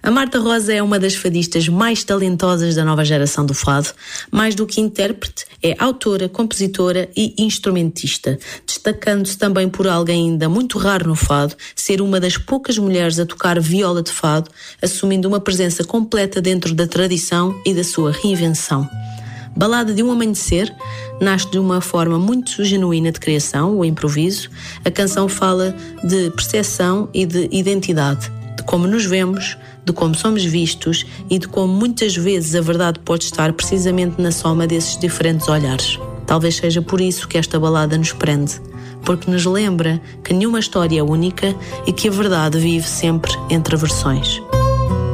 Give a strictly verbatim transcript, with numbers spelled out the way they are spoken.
A Marta Rosa é uma das fadistas mais talentosas da nova geração do fado. Mais do que intérprete, é autora, compositora e instrumentista, destacando-se também por alguém ainda muito raro no fado, ser uma das poucas mulheres a tocar viola de fado, assumindo uma presença completa dentro da tradição e da sua reinvenção. Balada de um Amanhecer nasce de uma forma muito genuína de criação, o improviso. A canção fala de percepção e de identidade, de como nos vemos, de como somos vistos e de como muitas vezes a verdade pode estar precisamente na soma desses diferentes olhares. Talvez seja por isso que esta balada nos prende, porque nos lembra que nenhuma história é única e que a verdade vive sempre entre versões.